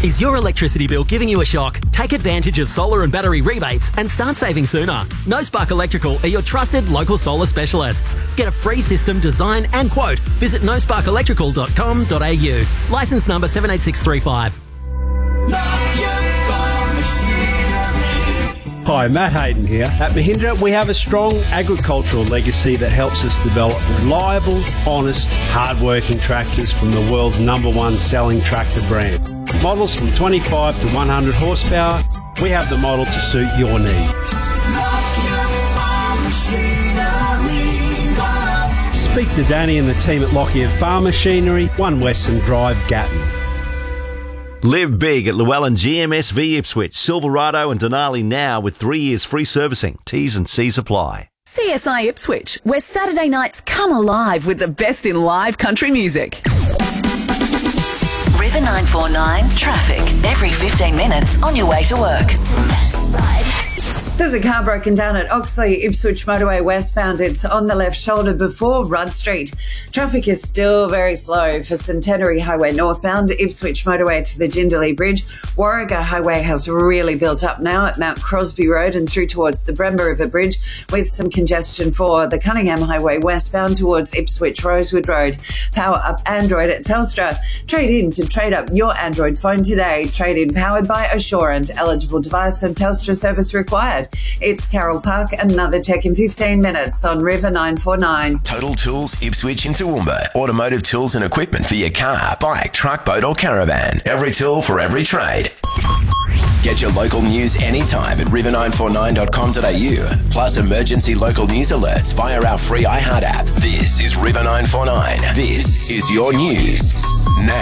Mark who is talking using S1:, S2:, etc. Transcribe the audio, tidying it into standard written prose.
S1: Is your electricity bill giving you a shock? Take advantage of solar and battery rebates and start saving sooner. No Spark Electrical are your trusted local solar specialists. Get a free system design and quote. Visit nosparkelectrical.com.au. Licence number 78635.
S2: Hi, Matt Hayden here. At Mahindra, we have a strong agricultural legacy that helps us develop reliable, honest, hard-working tractors from the world's #1 selling tractor brand. Models from 25 to 100 horsepower, we have the model to suit your need. Speak to Danny and the team at Lockyer Farm Machinery, 1 Western Drive, Gatton.
S3: Live big at Llewellyn GMSV Ipswich, Silverado and Denali now with 3 years free servicing. T's and C's apply.
S4: CSI Ipswich, where Saturday nights come alive with the best in live country music.
S5: River 949 traffic every 15 minutes on your way to work.
S6: There's a car broken down at Oxley Ipswich Motorway westbound. It's on the left shoulder before Rudd Street. Traffic is still very slow for Centenary Highway northbound, Ipswich Motorway to the Jindalee Bridge. Warragah Highway has really built up now at Mount Crosby Road and through towards the Bremba River Bridge, with some congestion for the Cunningham Highway westbound towards Ipswich Rosewood Road. Power up Android at Telstra. Trade in to trade up your Android phone today. Trade in powered by Assurant. Eligible device and Telstra service required. It's Carol Park. Another check in 15 minutes on River 949.
S7: Total Tools Ipswich in Toowoomba. Automotive tools and equipment for your car, bike, truck, boat or caravan. Every tool for every trade. Get your local news anytime at river949.com.au. Plus emergency local news alerts via our free iHeart app. This is River 949. This is your news now.